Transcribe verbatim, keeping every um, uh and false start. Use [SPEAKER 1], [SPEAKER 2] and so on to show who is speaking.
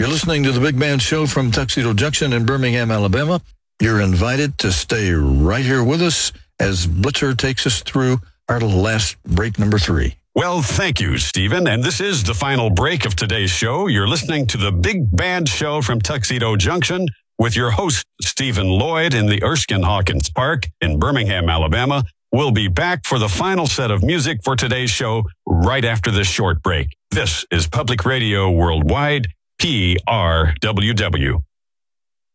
[SPEAKER 1] You're listening to the Big Band Show from Tuxedo Junction in Birmingham, Alabama. You're invited to stay right here with us as Blitzer takes us through our last break number three.
[SPEAKER 2] Well, thank you, Stephen. And this is the final break of today's show. You're listening to the Big Band Show from Tuxedo Junction with your host, Stephen Lloyd, in the Erskine Hawkins Park in Birmingham, Alabama. We'll be back for the final set of music for today's show right after this short break. This is Public Radio Worldwide, P R W W.